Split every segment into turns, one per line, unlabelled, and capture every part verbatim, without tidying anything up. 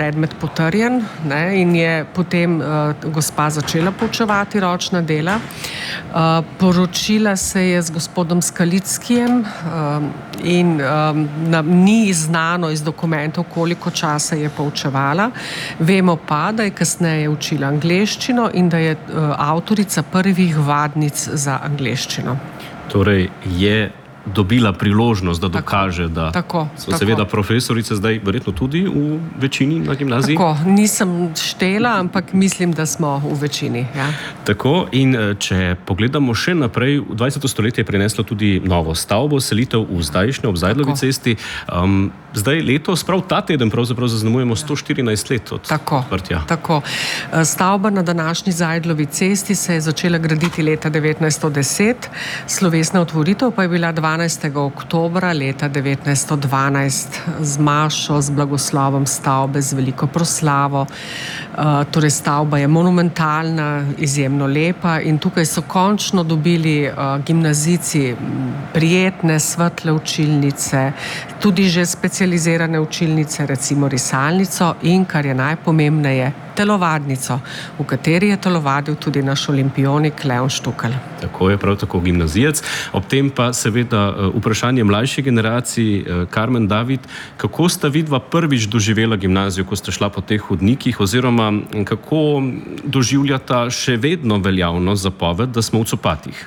predmet potrjen, ne, in je potem uh, gospa začela poučevati ročna dela. Uh, poročila se je z gospodom Skalickijem um, in um, nam ni znano iz dokumentov, koliko časa je poučevala. Vemo pa, da je kasneje učila angleščino in da je uh, avtorica prvih vadnic za angleščino.
Torej je dobila priložnost, da dokaže, da
tako,
so
tako.
seveda profesorice zdaj verjetno tudi v večini na gimnaziji.
Tako, nisem štela, ampak mislim, da smo v večini. Ja.
Tako, in če pogledamo še naprej, v dvajseto stoletje je prineslo tudi novo stavbo, selitev v zdajšnjo ob Zajdlovi cesti. Um, zdaj letos, prav ta teden pravzaprav zaznamujemo sto štirinajst let od odprtja.
Tako. Stavba na današnji Zajdlovi cesti se je začela graditi leta devetnajststo deset, slovesna otvoritev pa je bila dvanajstega oktobra leta devetnajststo dvanajst z mašo, z blagoslovom stavbe, z veliko proslavo. Uh, torej stavba je monumentalna, izjemno lepa in tukaj so končno dobili uh, gimnazijci prijetne, svetle učilnice, tudi že specializirane učilnice, recimo risalnico in, kar je najpomembneje, telovadnico, v kateri je telovadil tudi naš olimpionik Leon Štukelj.
Tako je, prav tako gimnazijec. Ob tem pa seveda vprašanje mlajši generaciji. Karmen, David, kako sta vidva prvič doživela gimnazijo, ko sta šla po teh hodnikih, oziroma kako doživljata še vedno veljavno zapoved, da smo v copatih?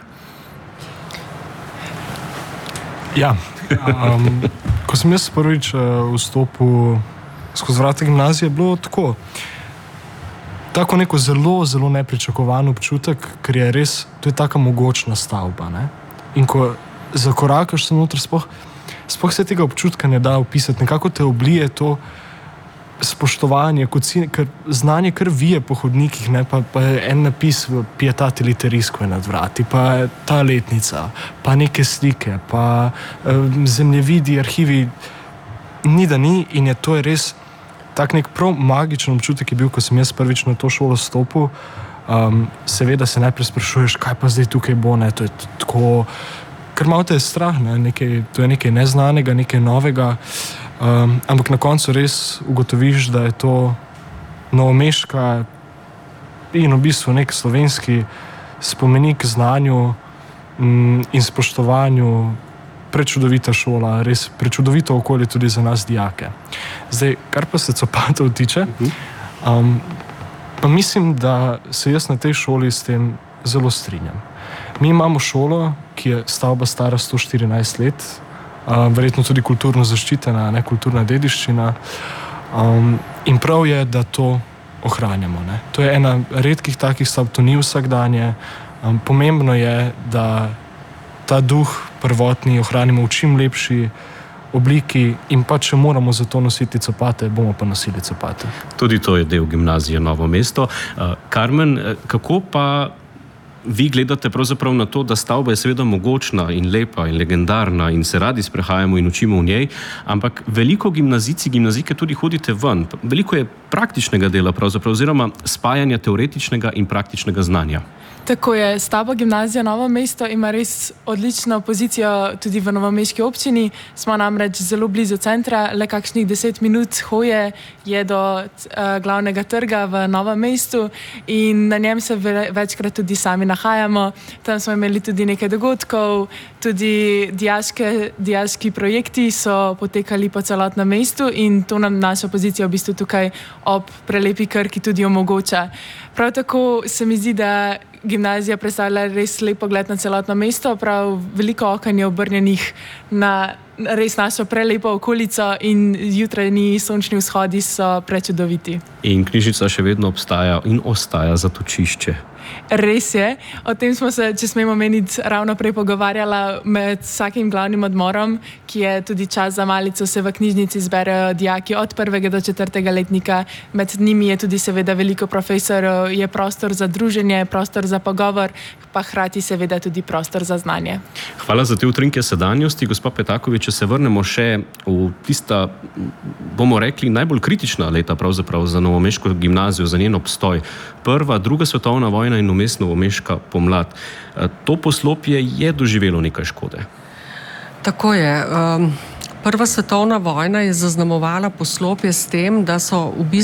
Ja, um, ko sem jaz prvič uh, vstopil skozi vrata gimnazije, je bilo tako. Tako neko zelo, zelo nepričakovan občutek, ker je res, to je taka mogočna stavba, ne? In ko zakorakaš se noter, spoh, spoh se tega občutka ne da opisati, nekako te oblije to spoštovanje, kot si, ker znanje kar vije po hodnikih, ne? Pa, pa je en napis Pietate Litterisque nad vrati, pa ta letnica, pa neke slike, pa um, zemljevidi, arhivi, ni da ni, in je to je res tak nek prav magičen občutek je bil, ko sem jaz prvič na to šolo stopil. Um, seveda se najprej sprašuješ, kaj pa zdaj tukaj bo, ne, to je tako, ker malo te je strah, ne, nekaj, to je nekaj neznanega, nekaj novega, um, ampak na koncu res ugotoviš, da je to novomeška in v bistvu nek slovenski spomenik znanju um, in spoštovanju, prečudovita šola, res prečudovito okolje tudi za nas dijake. Zdaj, kar pa se copatov tiče, um, pa mislim, da se jaz na tej šoli s tem zelo strinjam. Mi imamo šolo, ki je stavba stara sto štirinajst let, um, verjetno tudi kulturno zaščitena, ne, kulturna dediščina, um, in prav je, da to ohranjamo. Ne. To je ena redkih takih stavb, to ni vsakdanje. Um, pomembno je, da ta duh prvotni ohranimo v čim lepši obliki in pa če moramo za to nositi copate, bomo pa nosili copate.
Tudi to je del gimnazije Novo mesto. Karmen, kako pa vi gledate pravzaprav na to, da stavba je seveda mogočna in lepa in legendarna in se radi sprehajamo in učimo v njej, ampak veliko gimnazijci, gimnazijke tudi hodite ven. Veliko je praktičnega dela pravzaprav, oziroma spajanja teoretičnega in praktičnega znanja.
Tako je, stavba gimnazija Novo mesto ima res odlično pozicijo tudi v novomeški občini. Smo namreč zelo blizu centra, le kakšnih deset minut hoje je do uh, glavnega trga v Novem mestu in na njem se ve večkrat tudi sami nahajamo. Tam smo imeli tudi nekaj dogodkov, tudi dijaške, dijaški projekti so potekali po celotnem mestu in to nam našo pozicijo v bistvu tukaj ob prelepi Krki tudi omogoča. Prav tako se mi zdi, da gimnazija predstavlja res lep pogled na celotno mesto, prav veliko oken je obrnjenih na res našo prelepo okolico in jutranji sončni vzhodi so prečudoviti.
In knjižnica še vedno obstaja in ostaja zatočišče.
Res je. O tem smo se, če smemo meniti, ravno prej pogovarjala med vsakim glavnim odmorom, ki je tudi čas za malico, se v knjižnici zberejo dijaki od prvega do četrtega letnika. Med njimi je tudi seveda veliko profesorjev, je prostor za druženje, prostor za pogovor, pa hkrati seveda tudi prostor za znanje.
Hvala za te utrinke sedanjosti. Gospa Petakovič, če se vrnemo še v tista, bomo rekli, najbolj kritična leta pravzaprav za novomeško gimnazijo, za njen obstoj. Prva, druga svetovna vojna in vmes novomeška pomlad. To poslopje je doživelo nekaj škode.
Tako je. Prva svetovna vojna je zaznamovala poslopje s tem, da so v bistvu